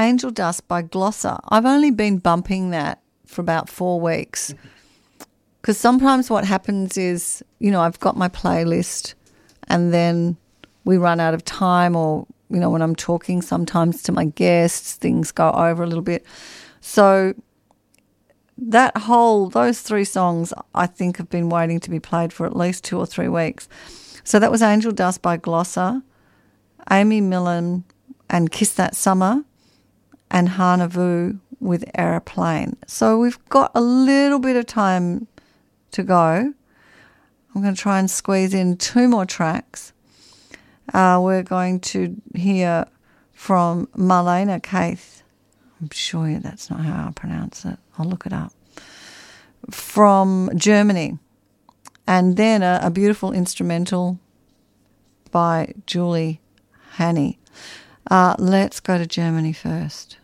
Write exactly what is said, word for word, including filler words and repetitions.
Angel Dust by Glosser. I've only been bumping that for about four weeks because sometimes what happens is, you know, I've got my playlist and then we run out of time, or, you know, when I'm talking sometimes to my guests, things go over a little bit. So that whole, those three songs I think have been waiting to be played for at least two or three weeks. So that was Angel Dust by Glosser, Amy Millen and Kiss That Summer, and Hana Vu with Aeroplane. So we've got a little bit of time to go. I'm going to try and squeeze in two more tracks. Uh, we're going to hear from Marlena Keith. I'm sure that's not how I pronounce it. I'll look it up. From Germany. And then a, a beautiful instrumental by Julie Haney. Uh, let's go to Germany first.